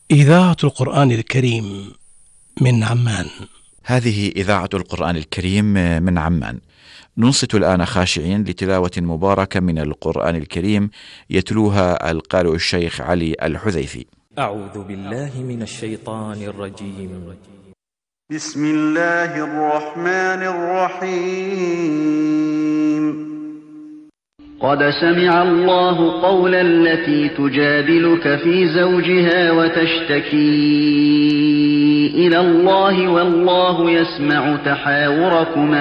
إذاعة القرآن الكريم من عمان. هذه إذاعة القرآن الكريم من عمان. ننصت الآن خاشعين لتلاوة مباركة من القرآن الكريم يتلوها القارئ الشيخ علي الحذيفي. أعوذ بالله من الشيطان الرجيم. بسم الله الرحمن الرحيم. قد سمع الله قول التي تجادلك في زوجها وتشتكي إلى الله والله يسمع تحاوركما